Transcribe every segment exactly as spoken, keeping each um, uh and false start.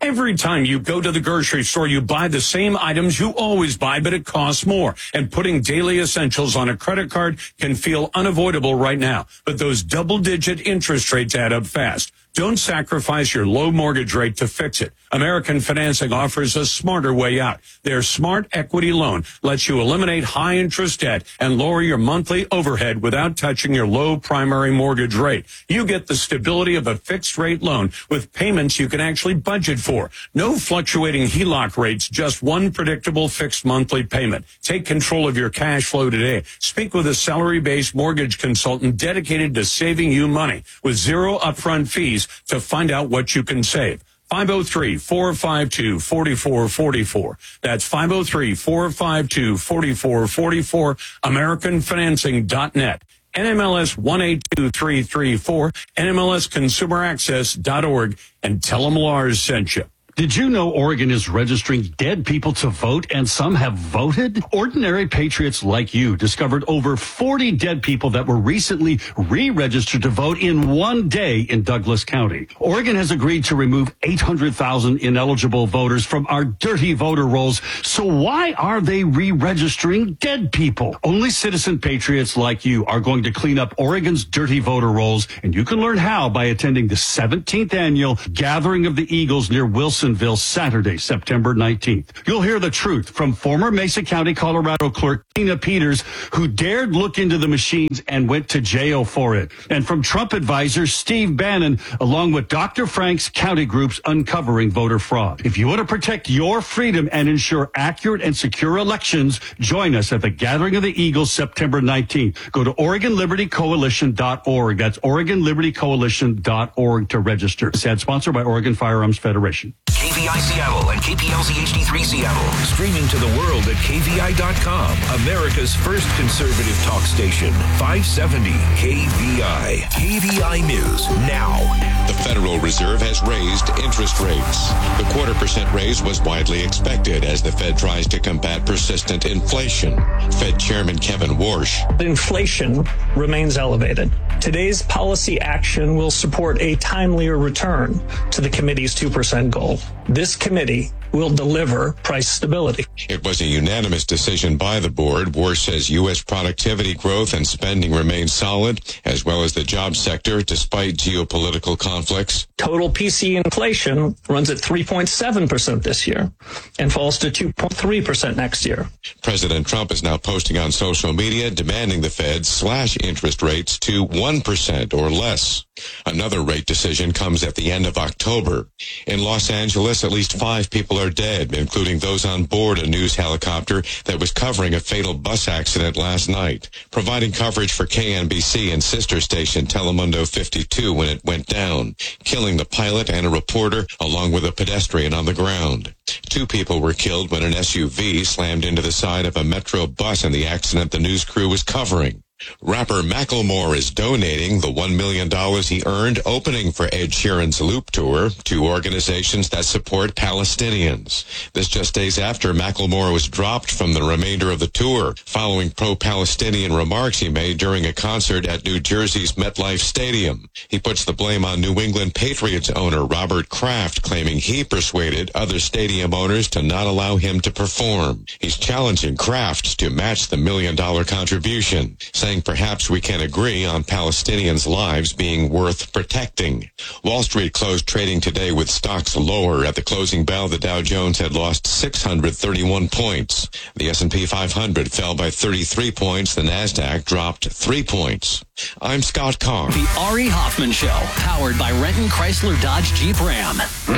Every time you go to the grocery store, you buy the same items you always buy, but it costs more. And putting daily essentials on a credit card can feel unavoidable right now. But those double-digit interest rates add up fast. Don't sacrifice your low mortgage rate to fix it. American Financing offers a smarter way out. Their Smart Equity Loan lets you eliminate high-interest debt and lower your monthly overhead without touching your low primary mortgage rate. You get the stability of a fixed-rate loan with payments you can actually budget for. No fluctuating H E L O C rates, just one predictable fixed monthly payment. Take control of your cash flow today. Speak with a salary-based mortgage consultant dedicated to saving you money with zero upfront fees to find out what you can save. five oh three, four five two, four four four four. That's five oh three, four five two, four four four four, American Financing dot net. N M L S one eight two three three four, N M L S consumer access dot org, and tell them Lars sent you. Did you know Oregon is registering dead people to vote, and some have voted? Ordinary patriots like you discovered over forty dead people that were recently re-registered to vote in one day in Douglas County. Oregon has agreed to remove eight hundred thousand ineligible voters from our dirty voter rolls. So why are they re-registering dead people? Only citizen patriots like you are going to clean up Oregon's dirty voter rolls, and you can learn how by attending the seventeenth annual Gathering of the Eagles near Wilson Saturday, September nineteenth. You'll hear the truth from former Mesa County, Colorado clerk Tina Peters, who dared look into the machines and went to jail for it. And from Trump advisor Steve Bannon, along with Doctor Frank's county groups uncovering voter fraud. If you want to protect your freedom and ensure accurate and secure elections, join us at the Gathering of the Eagles, September nineteenth. Go to Oregon Liberty Coalition dot org. That's Oregon Liberty Coalition dot org to register. This ad sponsored by Oregon Firearms Federation. K V I Seattle and K P L Z H D three Seattle. Streaming to the world at K V I dot com. America's first conservative talk station. five seventy K V I. K V I News now. The Federal Reserve has raised interest rates. The quarter percent raise was widely expected as the Fed tries to combat persistent inflation. Fed Chairman Kevin Warsh. Inflation remains elevated. Today's policy action will support a timelier return to the committee's two percent goal. This committee will deliver price stability. It was a unanimous decision by the board. Warsh says U S productivity growth and spending remain solid, as well as the job sector, despite geopolitical conflicts. Total P C inflation runs at three point seven percent this year and falls to two point three percent next year. President Trump is now posting on social media demanding the Fed slash interest rates to one percent or less. Another rate decision comes at the end of October. In Los Angeles, at least five people are dead, including those on board a news helicopter that was covering a fatal bus accident last night, providing coverage for K N B C and sister station Telemundo fifty-two when it went down, killing the pilot and a reporter along with a pedestrian on the ground. Two people were killed when an S U V slammed into the side of a Metro bus in the accident the news crew was covering. Rapper Macklemore is donating the one million dollars he earned opening for Ed Sheeran's Loop Tour to organizations that support Palestinians. This just days after Macklemore was dropped from the remainder of the tour, following pro-Palestinian remarks he made during a concert at New Jersey's MetLife Stadium. He puts the blame on New England Patriots owner Robert Kraft, claiming he persuaded other stadium owners to not allow him to perform. He's challenging Kraft to match the million-dollar contribution, saying perhaps we can agree on Palestinians' lives being worth protecting. Wall Street closed trading today with stocks lower. At the closing bell, the Dow Jones had lost six hundred thirty-one points. The S and P five hundred fell by thirty-three points. The NASDAQ dropped three points. I'm Scott Carr. The Ari Hoffman Show, powered by Renton Chrysler Dodge Jeep Ram.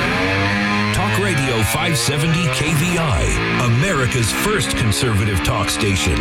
Talk Radio five seventy K V I, America's first conservative talk station.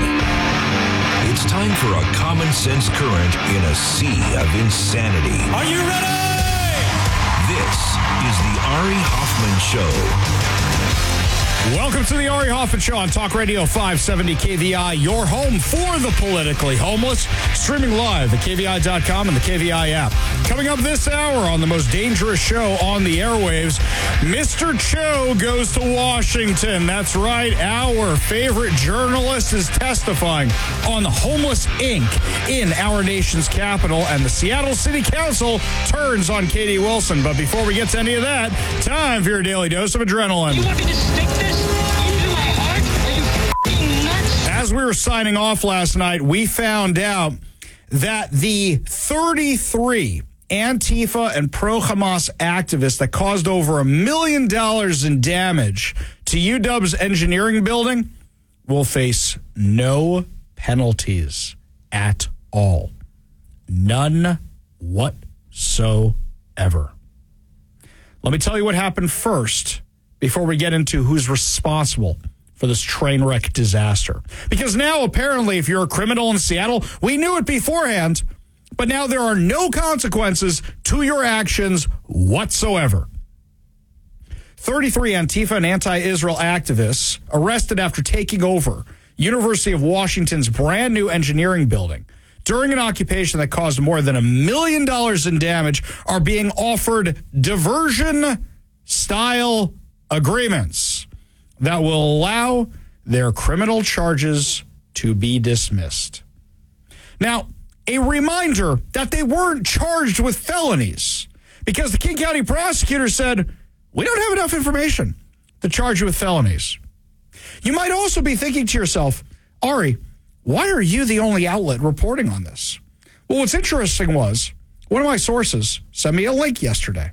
It's time for a common sense current in a sea of insanity. Are you ready? This is the Ari Hoffman Show. Welcome to the Ari Hoffman Show on Talk Radio five seventy K V I, your home for the politically homeless. Streaming live at K V I dot com and the K V I app. Coming up this hour on the most dangerous show on the airwaves, Mister Cho goes to Washington. That's right, our favorite journalist is testifying on Homeless Incorporated in our nation's capital, and the Seattle City Council turns on Katie Wilson. But before we get to any of that, time for your daily dose of adrenaline. You want me to stick this into my heart? Are you f***ing nuts? As we were signing off last night, we found out that the thirty-three Antifa and pro-Hamas activists that caused over a million dollars in damage to U W's engineering building will face no penalties at all. None whatsoever. Let me tell you what happened first before we get into who's responsible for this train wreck disaster. Because now, apparently, if you're a criminal in Seattle, we knew it beforehand, but now there are no consequences to your actions whatsoever. thirty-three Antifa and anti-Israel activists arrested after taking over University of Washington's brand new engineering building during an occupation that caused more than a million dollars in damage are being offered diversion-style agreements that will allow their criminal charges to be dismissed. Now, a reminder that they weren't charged with felonies because the King County prosecutor said, we don't have enough information to charge you with felonies. You might also be thinking to yourself, Ari, why are you the only outlet reporting on this? Well, what's interesting was one of my sources sent me a link yesterday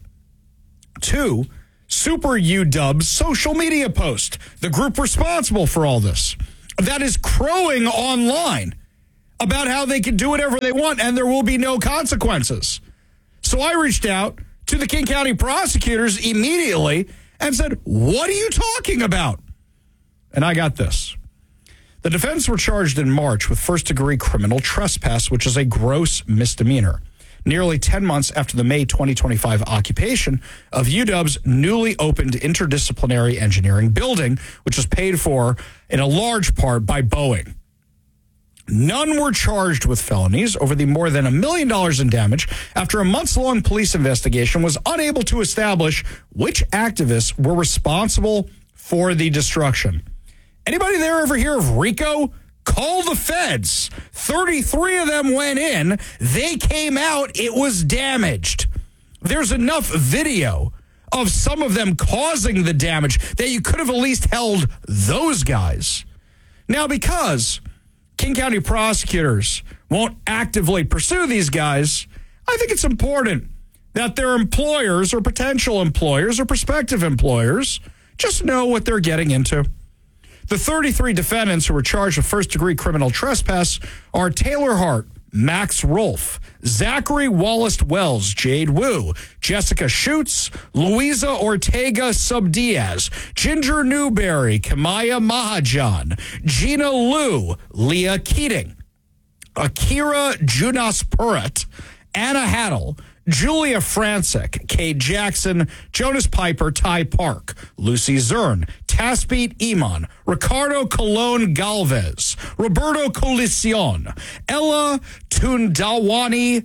to Super U W's social media post, the group responsible for all this, that is crowing online about how they can do whatever they want and there will be no consequences. So I reached out to the King County prosecutors immediately and said, what are you talking about? And I got this. The defense were charged in March with first-degree criminal trespass, which is a gross misdemeanor, nearly ten months after the May twenty twenty-five occupation of U W's newly opened interdisciplinary engineering building, which was paid for in a large part by Boeing. None were charged with felonies over the more than a million dollars in damage after a months-long police investigation was unable to establish which activists were responsible for the destruction. Anybody there ever hear of RICO? Call the feds. thirty-three of them went in. They came out. It was damaged. There's enough video of some of them causing the damage that you could have at least held those guys. Now, because King County prosecutors won't actively pursue these guys, I think it's important that their employers or potential employers or prospective employers just know what they're getting into. The thirty-three defendants who were charged with first-degree criminal trespass are Taylor Hart, Max Rolfe, Zachary Wallace Wells, Jade Wu, Jessica Schutz, Luisa Ortega Subdiaz, Ginger Newberry, Kamaya Mahajan, Gina Liu, Leah Keating, Akira Junas Purat, Anna Haddle, Julia Francic, Kate Jackson, Jonas Piper, Ty Park, Lucy Zern, Taspet Iman, Ricardo Colon Galvez, Roberto Colicion, Ella Tundawani,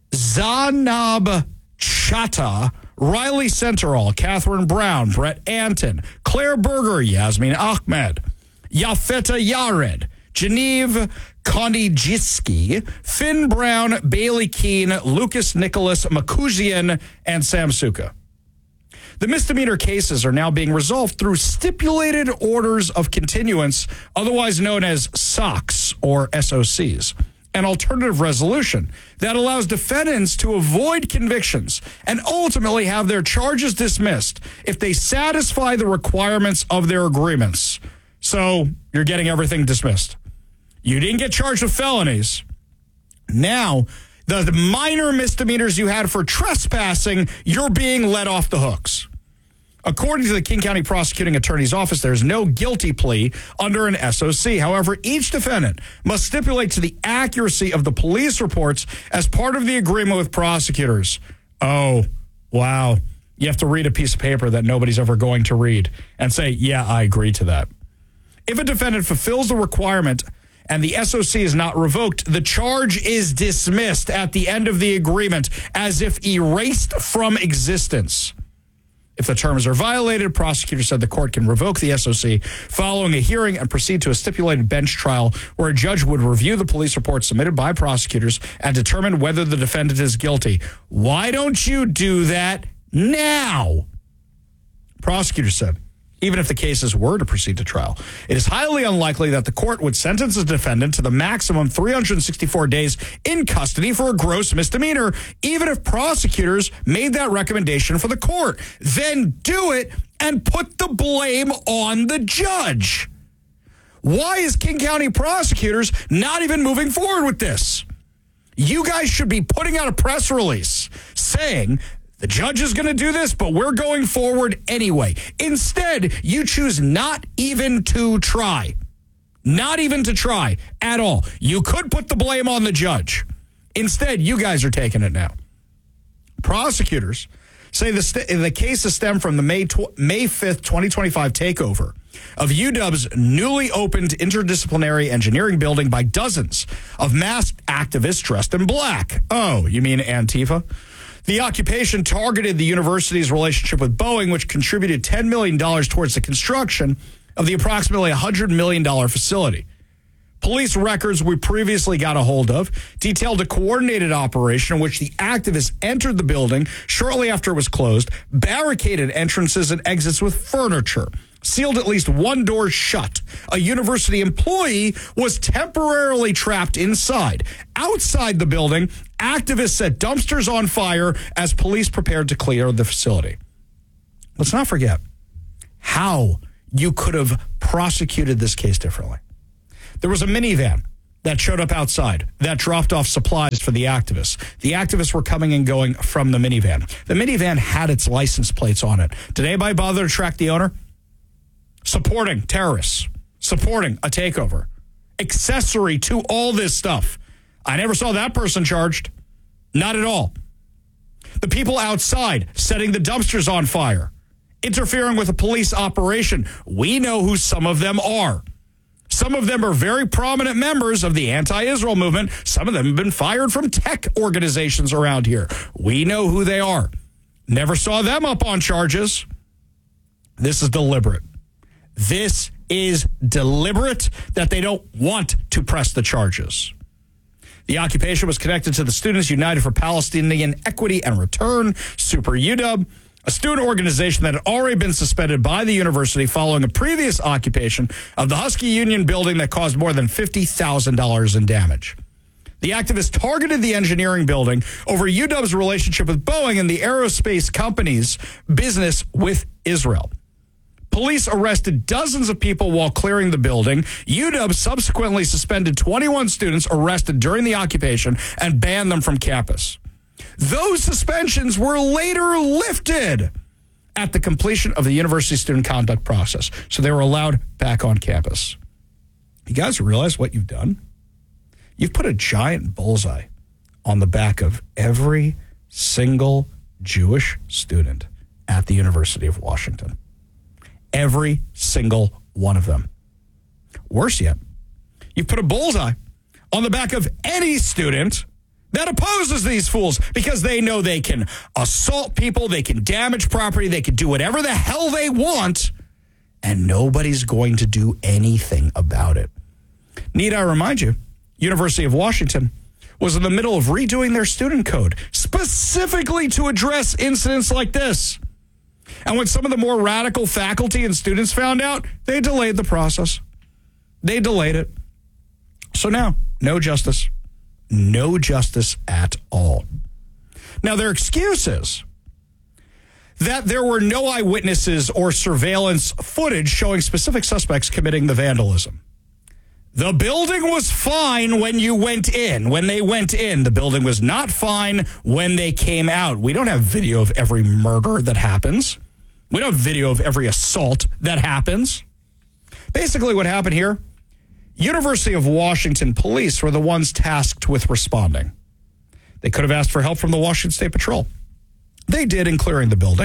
Zanab Chata, Riley Centerall, Catherine Brown, Brett Anton, Claire Berger, Yasmin Ahmed, Yafeta Yared, Genevieve Kondijiski, Finn Brown, Bailey Keene, Lucas Nicholas, Makuzian, and Sam Suka. The misdemeanor cases are now being resolved through stipulated orders of continuance, otherwise known as S O Cs or S O Cs, an alternative resolution that allows defendants to avoid convictions and ultimately have their charges dismissed if they satisfy the requirements of their agreements. So you're getting everything dismissed. You didn't get charged with felonies. Now, the minor misdemeanors you had for trespassing, you're being let off the hooks. According to the King County Prosecuting Attorney's Office, there's no guilty plea under an S O C. However, each defendant must stipulate to the accuracy of the police reports as part of the agreement with prosecutors. Oh, wow. You have to read a piece of paper that nobody's ever going to read and say, yeah, I agree to that. If a defendant fulfills the requirement and the S O C is not revoked, the charge is dismissed at the end of the agreement as if erased from existence. If the terms are violated, prosecutor said the court can revoke the S O C following a hearing and proceed to a stipulated bench trial where a judge would review the police report submitted by prosecutors and determine whether the defendant is guilty. Why don't you do that now? Prosecutor said, even if the cases were to proceed to trial, it is highly unlikely that the court would sentence the defendant to the maximum three hundred sixty-four days in custody for a gross misdemeanor, even if prosecutors made that recommendation for the court. Then do it and put the blame on the judge. Why is King County prosecutors not even moving forward with this? You guys should be putting out a press release saying the judge is going to do this, but we're going forward anyway. Instead, you choose not even to try. Not even to try at all. You could put the blame on the judge. Instead, you guys are taking it now. Prosecutors say the, st- the cases stem from the May, tw- May fifth, twenty twenty-five takeover of U W's newly opened interdisciplinary engineering building by dozens of masked activists dressed in black. Oh, you mean Antifa? The occupation targeted the university's relationship with Boeing, which contributed ten million dollars towards the construction of the approximately one hundred million dollars facility. Police records we previously got a hold of detailed a coordinated operation in which the activists entered the building shortly after it was closed, barricaded entrances and exits with furniture, sealed at least one door shut. A university employee was temporarily trapped inside. Outside the building, activists set dumpsters on fire as police prepared to clear the facility. Let's not forget how you could have prosecuted this case differently. There was a minivan that showed up outside that dropped off supplies for the activists. The activists were coming and going from the minivan. The minivan had its license plates on it. Did anybody bother to track the owner? Supporting terrorists, supporting a takeover, accessory to all this stuff. I never saw that person charged. Not at all. The people outside setting the dumpsters on fire, interfering with a police operation. We know who some of them are. Some of them are very prominent members of the anti-Israel movement. Some of them have been fired from tech organizations around here. We know who they are. Never saw them up on charges. This is deliberate. This is deliberate that they don't want to press the charges. The occupation was connected to the Students United for Palestinian Equity and Return, Super U W, a student organization that had already been suspended by the university following a previous occupation of the Husky Union building that caused more than fifty thousand dollars in damage. The activists targeted the engineering building over U W's relationship with Boeing and the aerospace company's business with Israel. Police arrested dozens of people while clearing the building. U W subsequently suspended twenty-one students arrested during the occupation and banned them from campus. Those suspensions were later lifted at the completion of the university student conduct process, so they were allowed back on campus. You guys realize what you've done? You've put a giant bullseye on the back of every single Jewish student at the University of Washington. Every single one of them. Worse yet, you've put a bullseye on the back of any student that opposes these fools because they know they can assault people, they can damage property, they can do whatever the hell they want, and nobody's going to do anything about it. Need I remind you, University of Washington was in the middle of redoing their student code specifically to address incidents like this. And when some of the more radical faculty and students found out, they delayed the process. They delayed it. So now, no justice. No justice at all. Now, their excuse is that there were no eyewitnesses or surveillance footage showing specific suspects committing the vandalism. The building was fine when you went in. When they went in, the building was not fine when they came out. We don't have video of every murder that happens. We don't have video of every assault that happens. Basically, what happened here, University of Washington police were the ones tasked with responding. They could have asked for help from the Washington State Patrol. They did in clearing the building.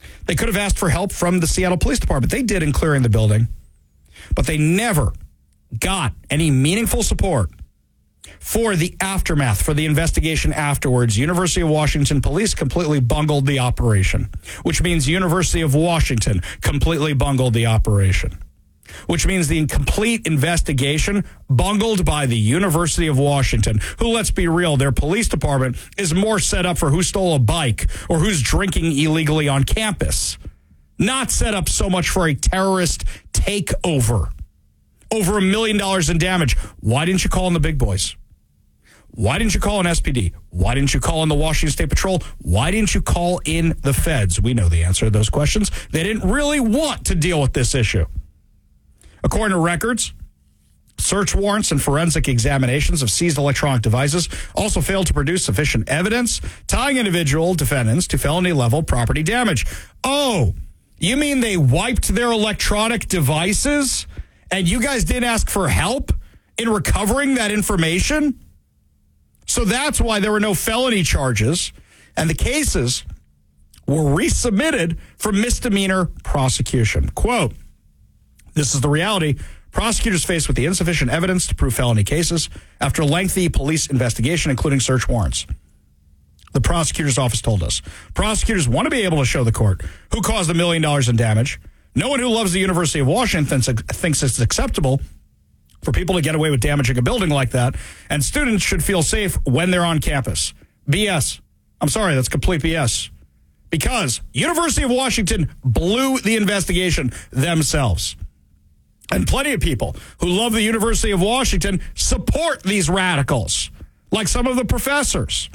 They could have asked for help from the Seattle Police Department. They did in clearing the building, but they never got any meaningful support for the aftermath, for the investigation afterwards. University of Washington police completely bungled the operation, which means University of Washington completely bungled the operation, which means the complete investigation bungled by the University of Washington, who, let's be real, their police department is more set up for who stole a bike or who's drinking illegally on campus, not set up so much for a terrorist takeover. Over a million dollars in damage. Why didn't you call in the big boys? Why didn't you call in S P D? Why didn't you call in the Washington State Patrol? Why didn't you call in the feds? We know the answer to those questions. They didn't really want to deal with this issue. According to records, search warrants and forensic examinations of seized electronic devices also failed to produce sufficient evidence tying individual defendants to felony-level property damage. Oh, you mean they wiped their electronic devices and you guys didn't ask for help in recovering that information? So that's why there were no felony charges, and the cases were resubmitted for misdemeanor prosecution. Quote, this is the reality. Prosecutors faced with the insufficient evidence to prove felony cases after a lengthy police investigation, including search warrants. The prosecutor's office told us. Prosecutors want to be able to show the court who caused a million dollars in damage. No one who loves the University of Washington thinks it's acceptable for people to get away with damaging a building like that, and students should feel safe when they're on campus. B S. I'm sorry, that's complete B S. Because University of Washington blew the investigation themselves. And plenty of people who love the University of Washington support these radicals, like some of the professors.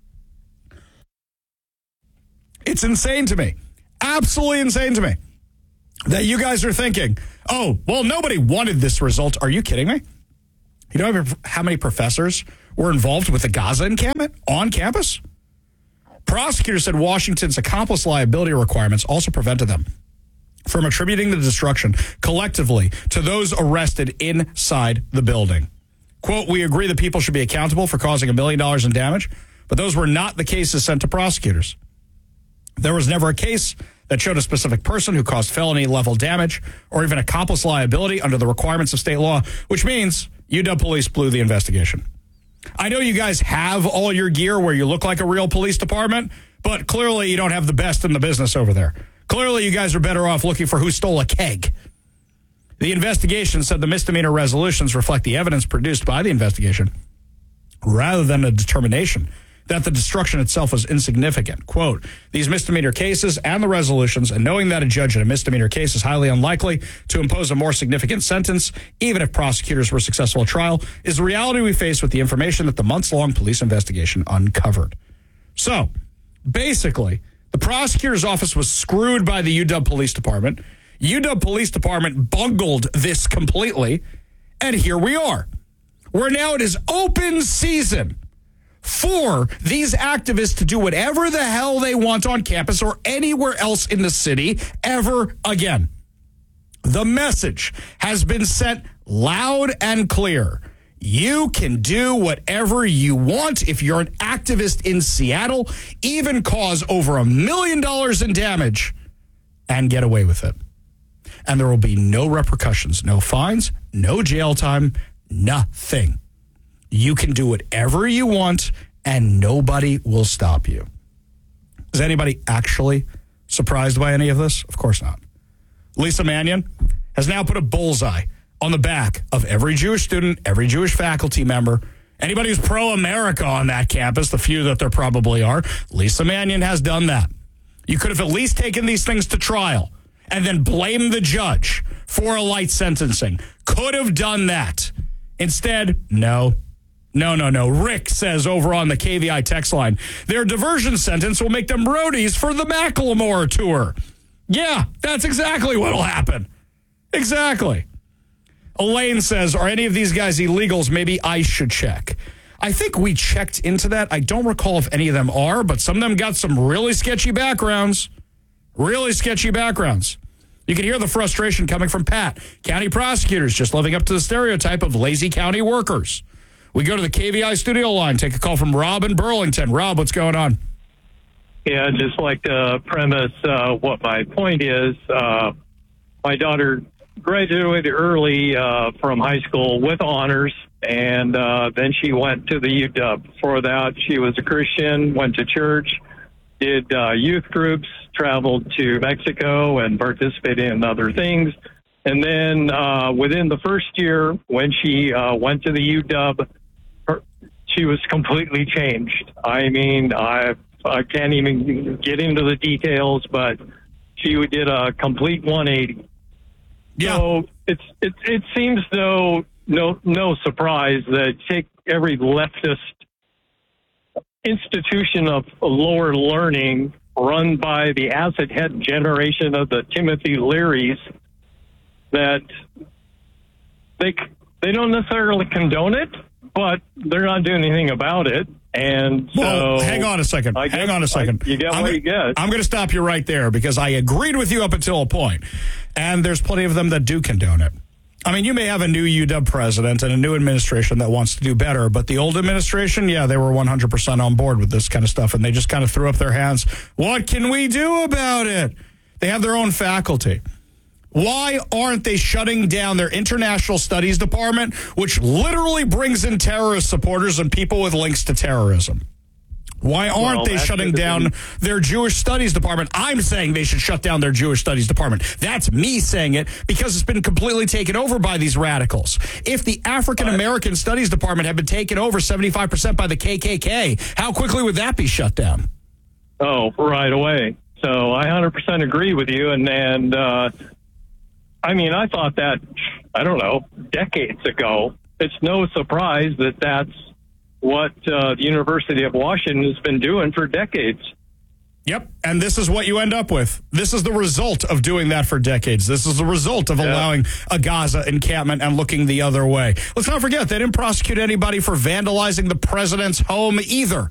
It's insane to me, absolutely insane to me, that you guys are thinking, oh, well, nobody wanted this result. Are you kidding me? You know how many professors were involved with the Gaza encampment on campus? Prosecutors said Washington's accomplice liability requirements also prevented them from attributing the destruction collectively to those arrested inside the building. Quote, we agree that people should be accountable for causing a million dollars in damage, but those were not the cases sent to prosecutors. There was never a case that showed a specific person who caused felony-level damage or even accomplice liability under the requirements of state law, which means U W police blew the investigation. I know you guys have all your gear where you look like a real police department, but clearly you don't have the best in the business over there. Clearly you guys are better off looking for who stole a keg. The investigation said the misdemeanor resolutions reflect the evidence produced by the investigation rather than a determination that the destruction itself was insignificant. Quote, these misdemeanor cases and the resolutions, and knowing that a judge in a misdemeanor case is highly unlikely to impose a more significant sentence, even if prosecutors were successful at trial, is the reality we face with the information that the months-long police investigation uncovered. So, basically, the prosecutor's office was screwed by the U W Police Department. U W Police Department bungled this completely, and here we are. Where now it is open season for these activists to do whatever the hell they want on campus or anywhere else in the city ever again. The message has been sent loud and clear. You can do whatever you want if you're an activist in Seattle, even cause over a million dollars in damage and get away with it. And there will be no repercussions, no fines, no jail time, nothing. You can do whatever you want, and nobody will stop you. Is anybody actually surprised by any of this? Of course not. Lisa Mannion has now put a bullseye on the back of every Jewish student, every Jewish faculty member, anybody who's pro-America on that campus, the few that there probably are. Lisa Mannion has done that. You could have at least taken these things to trial and then blame the judge for a light sentencing. Could have done that. Instead, no. No, no, no. Rick says over on the K V I text line, their diversion sentence will make them roadies for the Macklemore tour. Yeah, that's exactly what'll happen. Exactly. Elaine says, are any of these guys illegals? Maybe I should check. I think we checked into that. I don't recall if any of them are, but some of them got some really sketchy backgrounds. Really sketchy backgrounds. You can hear the frustration coming from Pat. County prosecutors just living up to the stereotype of lazy county workers. We go to the K V I studio line, take a call from Rob in Burlington. Rob, what's going on? Yeah, I'd just like to premise uh, what my point is. Uh, my daughter graduated early uh, from high school with honors, and uh, then she went to the U W. Before that, she was a Christian, went to church, did uh, youth groups, traveled to Mexico, and participated in other things. And then uh, within the first year, when she uh, went to the U W, her, she was completely changed. I mean, I I can't even get into the details, but she did a complete one eighty. Yeah. So it's it it seems though no no surprise that take every leftist institution of lower learning run by the acid head generation of the Timothy Learys, that they they don't necessarily condone it, but they're not doing anything about it. And so, well, hang on a second. I hang guess, on a second. I, you get I'm what gonna, you get. I'm going to stop you right there because I agreed with you up until a point, and there's plenty of them that do condone it. I mean, you may have a new U W president and a new administration that wants to do better, but the old administration, yeah, they were one hundred percent on board with this kind of stuff, and they just kind of threw up their hands. What can we do about it? They have their own faculty. Why aren't they shutting down their international studies department, which literally brings in terrorist supporters and people with links to terrorism? Why aren't well, they shutting down been... their Jewish studies department? I'm saying they should shut down their Jewish studies department. That's me saying it because it's been completely taken over by these radicals. If the African American studies department had been taken over seventy-five percent by the K K K, how quickly would that be shut down? Oh, right away. So I one hundred percent agree with you. And, and uh, I mean, I thought that, I don't know, decades ago. It's no surprise that that's what uh, the University of Washington has been doing for decades. Yep, and this is what you end up with. This is the result of doing that for decades. This is the result of yeah. allowing a Gaza encampment and looking the other way. Let's not forget, they didn't prosecute anybody for vandalizing the president's home either.